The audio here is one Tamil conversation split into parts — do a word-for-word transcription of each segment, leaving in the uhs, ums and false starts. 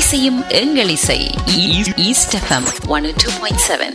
இசையும் எங்கள் இசை. East FM one two point seven.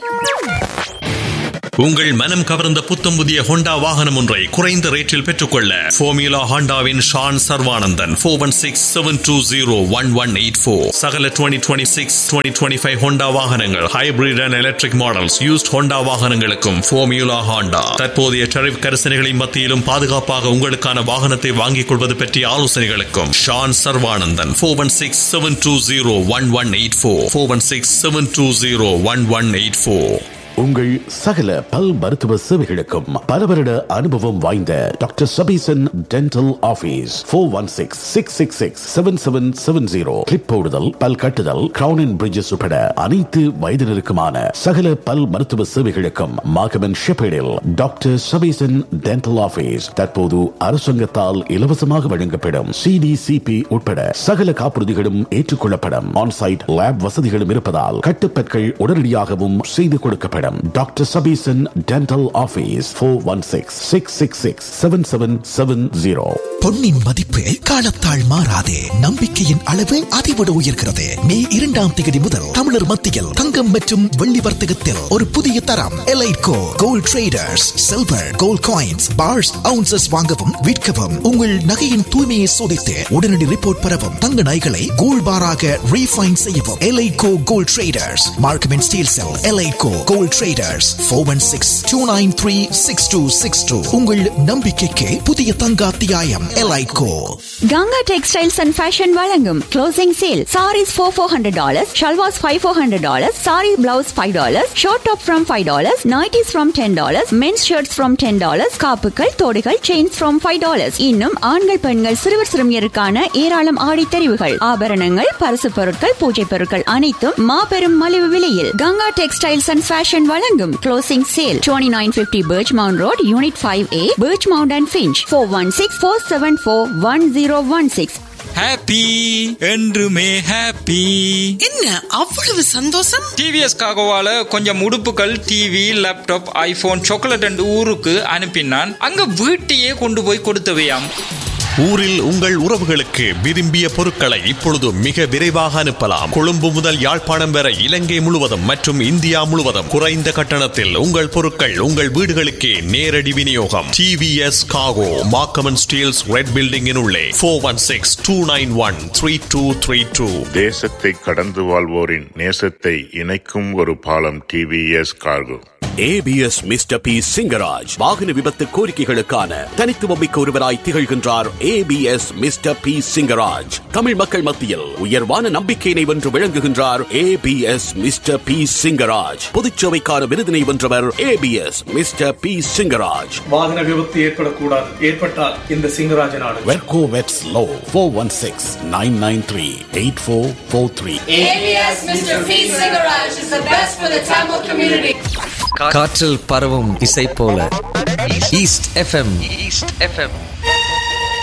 உங்கள் மனம் கவர்ந்த புத்தம் புதிய ஹோண்டா வாகனம் ஒன்றை குறைந்த ரேட்டில் பெற்றுக்கொள்ள formula ஹோண்டாவின் Shawn Sarvanandan four one six seven two zero one one eight four. சகல twenty twenty six twenty twenty five Honda வாகனங்கள், hybrid and electric models, used Honda வாகனங்களுக்கும் ஃபார்முலா ஹோண்டா. தற்போதைய டரிஃப் கரிசனைகளின் மத்தியிலும் பாதுகாப்பாக உங்களுக்கான வாகனத்தை வாங்கிக் கொள்வது பற்றிய ஆலோசனைகளுக்கும் Shawn Sarvanandan four one six seven two zero one one eight four four one six seven two zero one one eight four. உங்கள் சகல பல் மருத்துவ சேவைகளுக்கும் பல வருட அனுபவம் வாய்ந்த doctor Sabesan dental office four one six six six six seven seven seven zero. Clip போடுதல், பல் கட்டுதல், கிரவுன் அண்ட் பிரிட்ஜஸ் உட்பட அனைத்து வயதினருக்குமான சகல பல் மருத்துவ சேவைகளுக்கும் மாகமன் ஷெப்பேடில் டாக்டர் சபீசன் டென்டல் ஆபீஸ் தற்போது அரசாங்கத்தால் இலவசமாக வழங்கப்படும் சிடிசிபி உட்பட சகல காப்புறுதிகளும் ஏற்றுக்கொள்ளப்படும். ஆன்சைட் லேப் வசதிகளும் இருப்பதால் கட்டுப்பற்கள் உடனடியாகவும் செய்து கொடுக்கப்படும். Doctor Sabesan dental office four one six six six six seven seven seven zero. பொன்னின் மதிப்பு காலத்தால் மாறாதே, நம்பிக்கையின் அளவு அதிவிட உயர்கிறது. மே இரண்டாம் தேதி முதல் தமிழர் மத்தியில் தங்கம் மற்றும் வெள்ளி வர்த்தகத்தில் ஒரு புதிய தரம் எலைட்கோ gold traders. Silver, gold coins, parse, ounces வாங்கவும் விற்கவும், உங்கள் நகையின் தூய்மையை சோதித்து உடனடி ரிப்போர்ட் பெறவும், தங்க நகைகளை கோல்ட் பாராக ரீஃபைன் செய்யவும். எலைட்கோ gold traders, Markham and Steeles sell. எலைட்கோ gold traders four one six two nine three six two six two. உங்கள் நம்பிக்கைக்கு புதிய தங்க அத்தியாயம் எலைட்கோ. கங்கா டெக்ஸ்டைல்ஸ் அண்ட் ஃபேஷன் வழங்கும் closing sale. Saris four four hundred dollars, shalwars five four hundred dollars, sorry blouse five dollars, short top from five dollars, nighties from ten dollars, men's shirts from ten dollars, காப்புகள், தோடுகள், chains from five dollars. இன்னும் ஆண்கள் பெண்கள் சிறுவர் சிறுமியருக்கான ஏராளம் ஆடை தெரிவுகள், ஆபரணங்கள், பரிசு பொருட்கள், பூஜை பொருட்கள் அனைத்தும் மாபெரும் மலிவு விலையில். கங்கா டெக்ஸ்டைல்ஸ் அண்ட் ஃபேஷன் வழங்கும் closing sale twenty nine fifty Birchmount road, unit five A, Birchmount and Finch. Four one six four seven four one zero one six. Happy என்றுமே ஹாப்பி. என்ன அவ்வளவு சந்தோஷம்? டிவிஎஸ் காகோவால கொஞ்சம் உடுப்புகள், TV, laptop, iPhone, chocolate and ஊருக்கு அனுப்பினான். அங்க வீட்டையே கொண்டு போய் கொடுத்தவையாம். ஊரில் உங்கள் உறவுகளுக்கு விரும்பிய பொருட்களை இப்பொழுது மிக விரைவாக அனுப்பலாம். கொழும்பு முதல் யாழ்ப்பாணம் வரை இலங்கை முழுவதும் மற்றும் இந்தியா முழுவதும் குறைந்த கட்டணத்தில் உங்கள் பொருட்கள் உங்கள் வீடுகளுக்கே நேரடி விநியோகம். டிவிஎஸ் காகோ, மார்க்கம் ஸ்டீல்ஸ், ரெட் பில்டிங்கின் உள்ளே four one six two nine one three two three two. தேசத்தை கடந்து வாழ்வோரின் நேசத்தை இணைக்கும் ஒரு பாலம் TVS cargo. ABS mister B Singaraj வாகன விபத்து கோரிக்கைகளுக்கான தனித்துவமிக்க ஒருவராய் திகழ்கின்றார். ABS mister B Singaraj Tamil மக்கள் மத்தியில் உயர்வான நம்பிக்கையினை வென்று விளங்குகின்றார். ஏபிஎஸ் மிஸ்டர் பி சிங்கராஜ் பொதுச்சேவைக்கான விருதினை வென்றவர். ABS mister B Singaraj. வாகன விபத்து ஏற்படக்கூடாது, ஏற்பட்டால் இந்த சிங்கராஜ் நாடு. வெர்கோ வெட்ஸ் low four one six nine nine three eight four four three. ABS mister B Singaraj is the best for the Tamil community. காற்றில் பரவும் இசை போல ஈஸ்ட் எஃப்எம். East FM.